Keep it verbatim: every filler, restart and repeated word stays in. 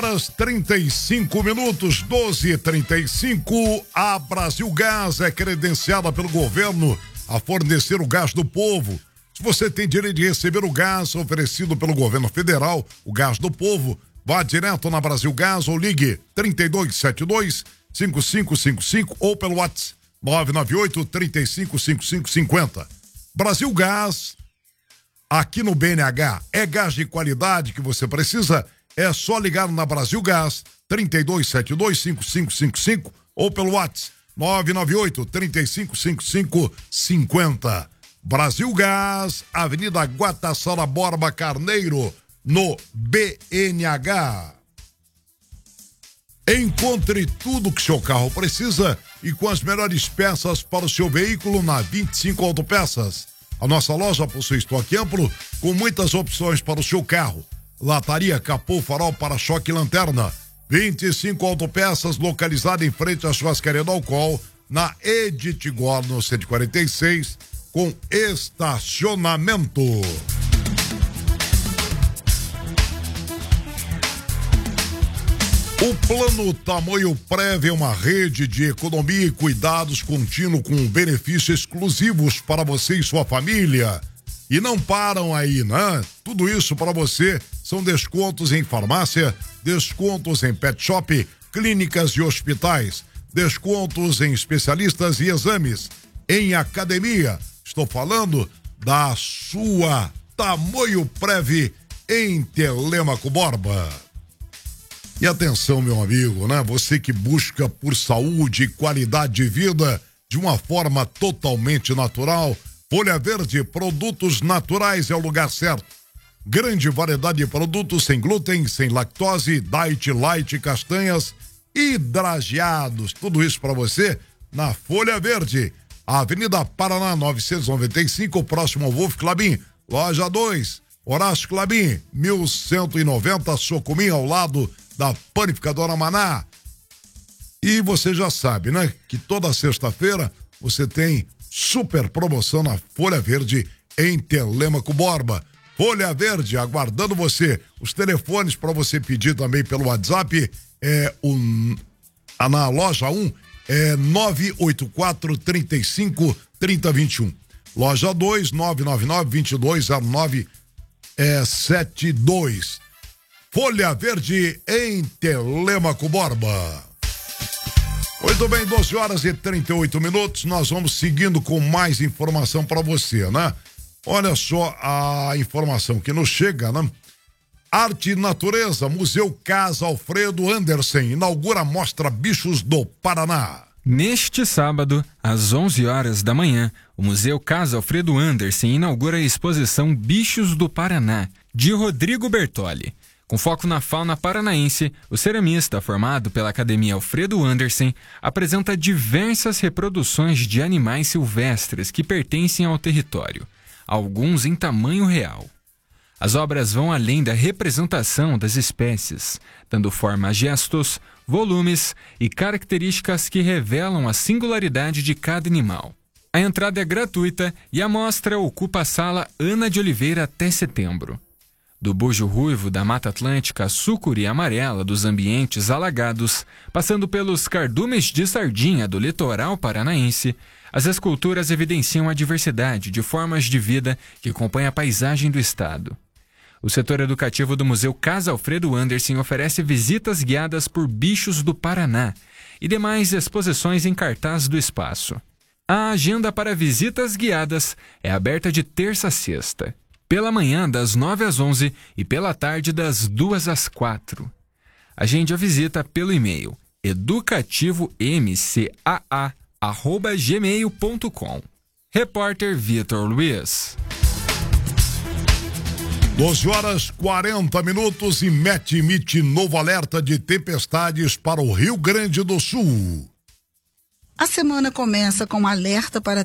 trinta e cinco minutos, doze e trinta e cinco. A Brasil Gás é credenciada pelo governo a fornecer o gás do povo. Se você tem direito de receber o gás oferecido pelo governo federal, o gás do povo, vá direto na Brasil Gás ou ligue trinta e dois setenta e dois, cinquenta e cinco cinquenta e cinco ou pelo WhatsApp nove nove oito, trinta e cinco, cinquenta e cinco cinquenta. Brasil Gás, aqui no B N H, é gás de qualidade que você precisa. É só ligar na Brasil Gás, trinta e dois setenta e dois, cinquenta e cinco cinquenta e cinco ou pelo WhatsApp nove nove oito, trinta e cinco cinquenta e cinco cinquenta. Brasil Gás, Avenida Guatassara Borba Carneiro, no B N H. Encontre tudo que seu carro precisa e com as melhores peças para o seu veículo na vinte e cinco Autopeças. A nossa loja possui estoque amplo com muitas opções para o seu carro. Lataria, capô, farol, para-choque e lanterna. vinte e cinco Autopeças, localizada em frente à churrascaria do Alcool, na Edith Gordon cento e quarenta e seis, com estacionamento. O Plano Tamoio prevê uma rede de economia e cuidados contínuo com benefícios exclusivos para você e sua família. E não param aí, né? Tudo isso para você são descontos em farmácia, descontos em pet shop, clínicas e hospitais, descontos em especialistas e exames, em academia. Estou falando da sua Tamoio Prev em Telêmaco Borba. E atenção, meu amigo, né? Você que busca por saúde e qualidade de vida de uma forma totalmente natural, Folha Verde Produtos Naturais é o lugar certo. Grande variedade de produtos sem glúten, sem lactose, diet, light, castanhas, hidrageados. Tudo isso para você na Folha Verde. Avenida Paraná novecentos e noventa e cinco, próximo ao Wolf Clabin. Loja dois, Horácio Clabin, mil cento e noventa, Socumim, ao lado da Panificadora Maná. E você já sabe, né? Que toda sexta-feira você tem super promoção na Folha Verde em Telêmaco Borba. Folha Verde, aguardando você. Os telefones para você pedir também pelo WhatsApp é um, na loja um é nove oito quatro, trinta e cinco, trinta, vinte e um. Loja dois, nove nove nove, vinte e dois, zero nove setenta e dois. Folha Verde em Telêmaco Borba. Muito bem, doze horas e trinta e oito minutos, nós vamos seguindo com mais informação para você, né? Olha só a informação que nos chega, né? Arte e Natureza, Museu Casa Alfredo Anderson, inaugura a mostra Bichos do Paraná. Neste sábado, às onze horas da manhã, o Museu Casa Alfredo Anderson inaugura a exposição Bichos do Paraná, de Rodrigo Bertoli. Com foco na fauna paranaense, o ceramista, formado pela Academia Alfredo Anderson, apresenta diversas reproduções de animais silvestres que pertencem ao território, alguns em tamanho real. As obras vão além da representação das espécies, dando forma a gestos, volumes e características que revelam a singularidade de cada animal. A entrada é gratuita e a mostra ocupa a sala Ana de Oliveira até setembro. Do bujo ruivo da Mata Atlântica à sucuri amarela dos ambientes alagados, passando pelos cardumes de sardinha do litoral paranaense, as esculturas evidenciam a diversidade de formas de vida que compõem a paisagem do estado. O setor educativo do Museu Casa Alfredo Anderson oferece visitas guiadas por bichos do Paraná e demais exposições em cartaz do espaço. A agenda para visitas guiadas é aberta de terça a sexta, pela manhã das nove às onze e pela tarde das duas às quatro. Agende a visita pelo e-mail educativomcaa arroba gmail ponto com. Repórter Vitor Luiz. doze horas quarenta minutos e mete emite novo alerta de tempestades para o Rio Grande do Sul. A semana começa com um alerta para